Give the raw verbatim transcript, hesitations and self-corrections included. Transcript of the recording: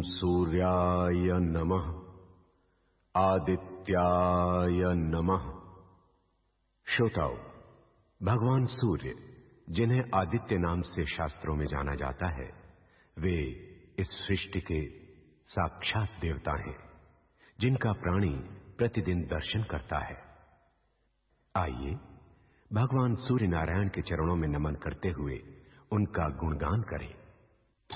सूर्याय नमः आदित्याय नमः। श्रोताओ, भगवान सूर्य, जिन्हें आदित्य नाम से शास्त्रों में जाना जाता है, वे इस सृष्टि के साक्षात देवता हैं, जिनका प्राणी प्रतिदिन दर्शन करता है। आइए भगवान सूर्य नारायण के चरणों में नमन करते हुए उनका गुणगान करें।